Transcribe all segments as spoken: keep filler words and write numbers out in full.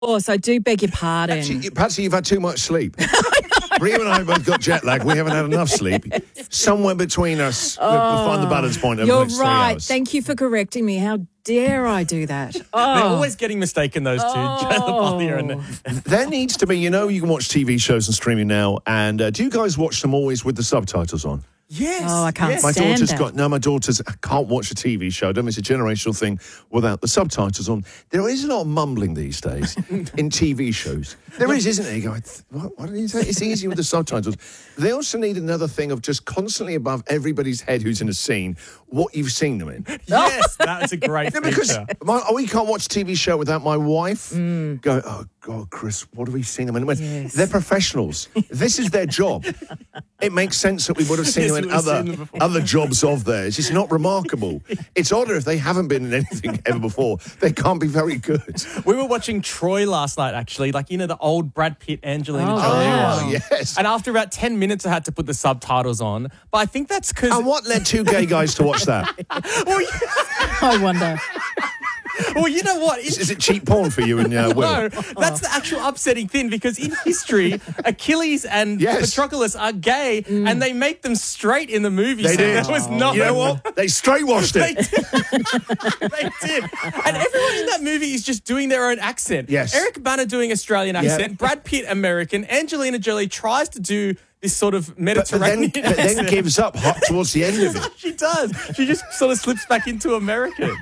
course, I do beg your pardon. Patsy, Patsy, you've had too much sleep. Rhea and I both got jet lag. We haven't had enough sleep. Somewhere between us, oh, we'll find the balance point over You're the next three right. hours. Thank you for correcting me. How dare I do that? Oh. They're always getting mistaken, those two. Oh. and There needs to be, you know, you can watch T V shows and streaming now. And uh, do you guys watch them always with the subtitles on? Yes. Oh, I can't yes. My stand daughter's that. got, no, my daughter's I can't watch a T V show. I don't think it's a generational thing without the subtitles on. There is a lot of mumbling these days in T V shows. There is, isn't there? You go, what, what did you say? It's easy with the subtitles. They also need another thing of just constantly above everybody's head who's in a scene, what you've seen them in. Yes, that's a great No, because feature. my, we can't watch a T V show without my wife going, oh, God, Chris, what have we seen them in? Yes. They're professionals. This is their job. It makes sense that we would have seen Yes, them in we've seen other, them before. other jobs of theirs. It's not remarkable. It's odder if they haven't been in anything ever before. They can't be very good. We were watching Troy last night, actually. Like, you know, the old Brad Pitt, Angelina Oh, Jolie wow. Oh, one. yes. And after about ten minutes, I had to put the subtitles on. But I think that's because... And what led two gay guys to watch that? well, I wonder. well, you know what? Is, is it cheap porn for you and uh, Will? No, that's the actual upsetting thing, because in history, Achilles and Yes. Patroclus are gay, and they make them straight in the movie. They so did. There was no... You know what? They straight washed They it. did. They did. And everyone in that movie is just doing their own accent. Yes. Eric Bana doing Australian Yeah. accent, Brad Pitt American, Angelina Jolie tries to do this sort of But, but, then, Mediterranean but then accent. gives up hot towards the end of it. She does. She just sort of slips back into American.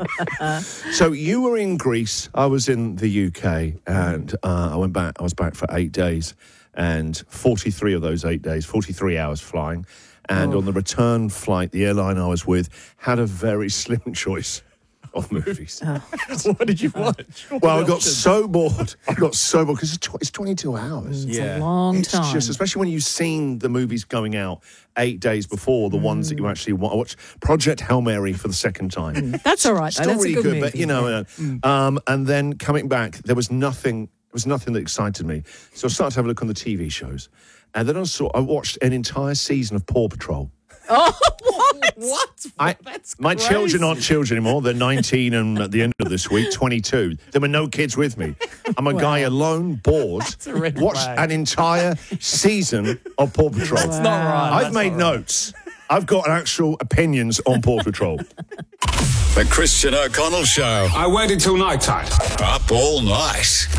So you were in Greece. I was in the U K, and uh, I went back. I was back for eight days, and forty-three of those eight days, forty-three hours flying. And on the return flight, the airline I was with had a very slim choice of movies. What did you watch? Well, I got so bored. I got so bored because it's, tw- it's twenty-two hours. It's Yeah. a long It's time. just, especially when you've seen the movies going out eight days before, the ones that you actually want. I watched Project Hail Mary for the second time. That's all right, though. Still That's really a good, good, movie. but you know, uh, um, and then coming back, there was nothing. There was nothing that excited me. So I started to have a look on the T V shows, and then I saw. I watched an entire season of Paw Patrol. Oh, what? What? I, That's my crazy. children aren't children anymore. They're nineteen and at the end of this week, twenty-two. There were no kids with me. I'm a guy alone, bored, a red watched flag. an entire season of Paw Patrol. That's not right. I've That's made not right. notes. I've got actual opinions on Paw Patrol. The Christian O'Connell Show. I waited till night time. Up all night.